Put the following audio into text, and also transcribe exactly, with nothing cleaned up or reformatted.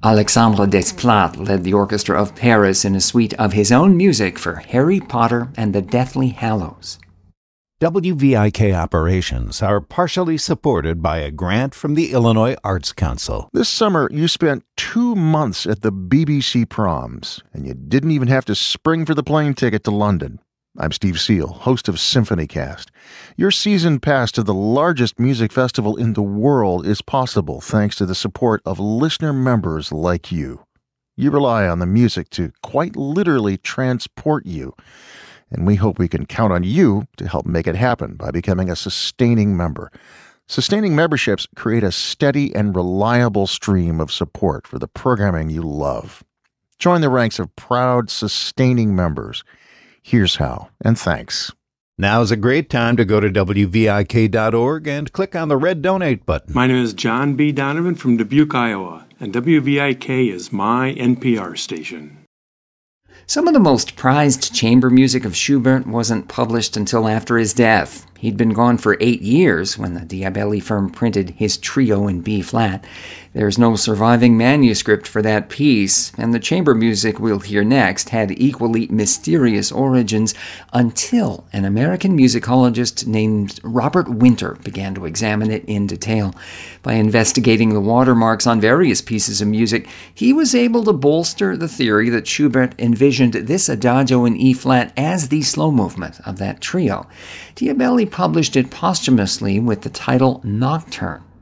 Alexandre Desplat led the Orchestra of Paris in a suite of his own music for Harry Potter and the Deathly Hallows. W V I K operations are partially supported by a grant from the Illinois Arts Council. This summer, you spent two months at the B B C Proms, and you didn't even have to spring for the plane ticket to London. I'm Steve Seal, host of SymphonyCast. Your season pass to the largest music festival in the world is possible thanks to the support of listener members like you. You rely on the music to quite literally transport you. And we hope we can count on you to help make it happen by becoming a sustaining member. Sustaining memberships create a steady and reliable stream of support for the programming you love. Join the ranks of proud, sustaining members. Here's how, and thanks. Now's a great time to go to W V I K dot org and click on the red donate button. My name is John B. Donovan from Dubuque, Iowa, and W V I K is my N P R station. Some of the most prized chamber music of Schubert wasn't published until after his death. He'd been gone for eight years when the Diabelli firm printed his trio in B-flat. There's no surviving manuscript for that piece, and the chamber music we'll hear next had equally mysterious origins until an American musicologist named Robert Winter began to examine it in detail. By investigating the watermarks on various pieces of music, he was able to bolster the theory that Schubert envisioned this adagio in E-flat as the slow movement of that trio. Diabelli published it posthumously with the title Nocturne.